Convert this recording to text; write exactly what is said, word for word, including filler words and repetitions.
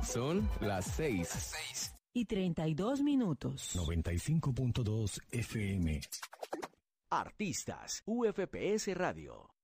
Son las seis. Las seis. Y treinta y dos minutos. noventa y cinco punto dos F M. Artistas, U F P S Radio.